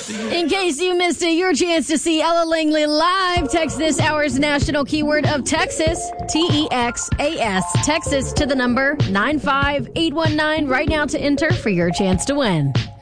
In case you missed it, your chance to see Ella Langley live. Text this hour's national keyword of Texas, Texas, Texas to the number 95819 right now to enter for your chance to win.